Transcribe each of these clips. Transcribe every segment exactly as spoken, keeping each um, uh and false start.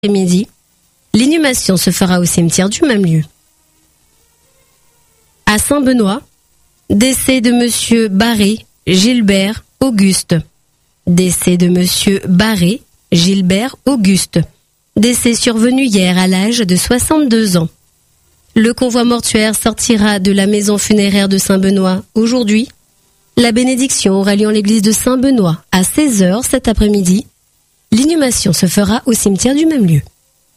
Midi. L'inhumation se fera au cimetière du même lieu. À Saint-Benoît, décès de monsieur Barré, Gilbert, Auguste. Décès de monsieur Barré, Gilbert, Auguste. Décès survenu hier à l'âge de soixante-deux ans. Le convoi mortuaire sortira de la maison funéraire de Saint-Benoît aujourd'hui. La bénédiction aura lieu en l'église de Saint-Benoît à seize heures cet après-midi. L'inhumation se fera au cimetière du même lieu.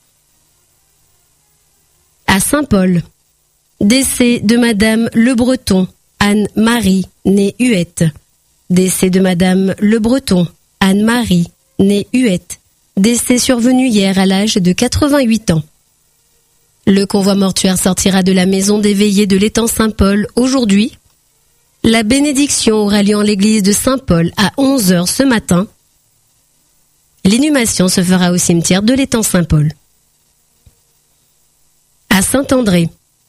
À Saint-Paul, décès de madame Le Breton, Anne-Marie, née Huette. Décès de madame Le Breton, Anne-Marie, née Huette. Décès survenu hier à l'âge de quatre-vingt-huit ans. Le convoi mortuaire sortira de la maison des veillées de l'étang Saint-Paul aujourd'hui. La bénédiction aura lieu en l'église de Saint-Paul à onze heures ce matin. L'inhumation se fera au cimetière de l'étang Saint-Paul. À Saint-André,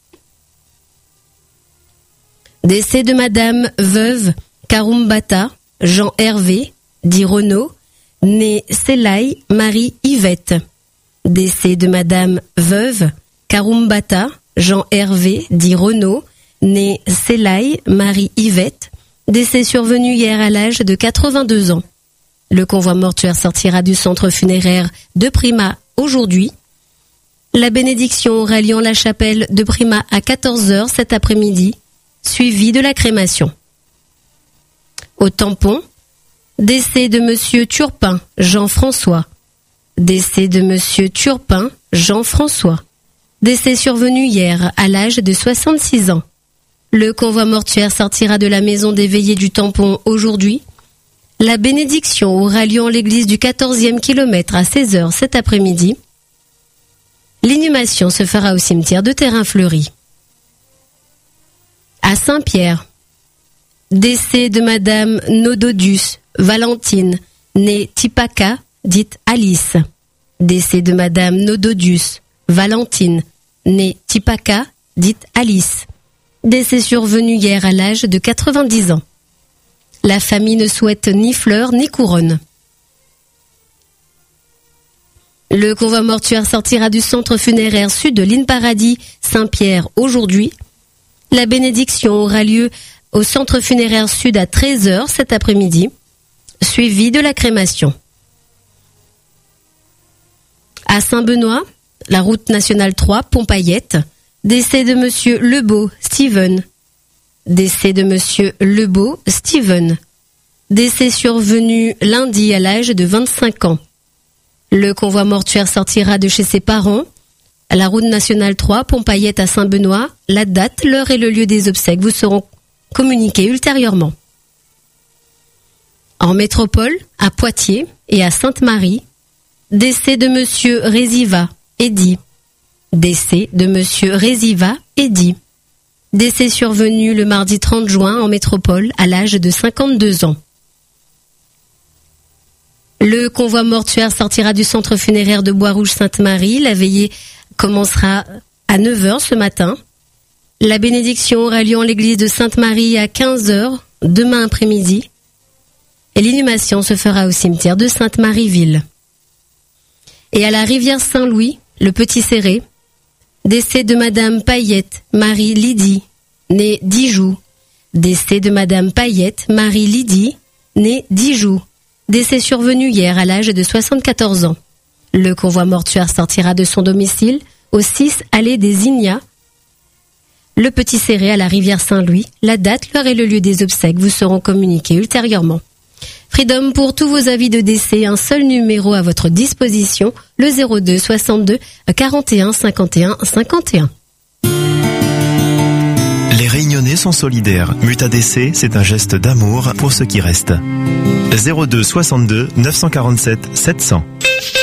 décès de madame veuve Karumbata Jean Hervé, dit Renaud, née Selaï Marie Yvette. Décès de madame veuve Karumbata Jean Hervé, dit Renaud, née Selaï Marie Yvette. Décès survenu hier à l'âge de quatre-vingt-deux ans. Le convoi mortuaire sortira du centre funéraire de Prima aujourd'hui. La bénédiction aura lieu en la chapelle de Prima à quatorze heures cet après-midi, suivie de la crémation. Au tampon, décès de monsieur Turpin Jean-François. Décès de monsieur Turpin Jean-François. Décès survenu hier à l'âge de soixante-six ans. Le convoi mortuaire sortira de la maison des veillées du tampon aujourd'hui. La bénédiction aura lieu en l'église du quatorzième kilomètre à seize heures cet après-midi. L'inhumation se fera au cimetière de Terrain-Fleuri. À Saint-Pierre, décès de madame Nododus Valentine, née Tipaka, dite Alice. Décès de madame Nododus Valentine, née Tipaka, dite Alice. Décès survenu hier à l'âge de quatre-vingt-dix ans. La famille ne souhaite ni fleurs ni couronne. Le convoi mortuaire sortira du centre funéraire sud de l'Île Paradis Saint-Pierre aujourd'hui. La bénédiction aura lieu au centre funéraire sud à treize heures cet après-midi, suivi de la crémation. À Saint-Benoît, la route nationale trois, Pompayette, décès de monsieur Lebeau Steven. Décès de monsieur Lebeau Steven. Décès survenu lundi à l'âge de vingt-cinq ans. Le convoi mortuaire sortira de chez ses parents, à la route nationale trois, Pompayette à Saint-Benoît. La date, l'heure et le lieu des obsèques vous seront communiqués ultérieurement. En métropole, à Poitiers et à Sainte-Marie, décès de monsieur Réziva, Eddy. Décès de monsieur Réziva, Eddy. Décès survenu le mardi trente juin en métropole à l'âge de cinquante-deux ans. Le convoi mortuaire sortira du centre funéraire de Bois-Rouge-Sainte-Marie. La veillée commencera à neuf heures ce matin. La bénédiction aura lieu en l'église de Sainte-Marie à quinze heures demain après-midi. Et l'inhumation se fera au cimetière de Sainte-Marie-Ville. Et à la rivière Saint-Louis, le Petit Céré, décès de madame Paillette Marie Lydie, née Dijoux. Décès de madame Paillette Marie Lydie, née Dijoux. Décès survenu hier à l'âge de soixante-quatorze ans. Le convoi mortuaire sortira de son domicile au six allée des Ignats. Le Petit Céré à la rivière Saint-Louis. La date, l'heure et le lieu des obsèques vous seront communiqués ultérieurement. Freedom, pour tous vos avis de décès, un seul numéro à votre disposition, le zéro deux soixante-deux quarante et un cinquante et un cinquante et un. Les Réunionnais sont solidaires. Muta décès, c'est un geste d'amour pour ceux qui restent. zéro deux soixante-deux neuf cent quarante-sept sept cents.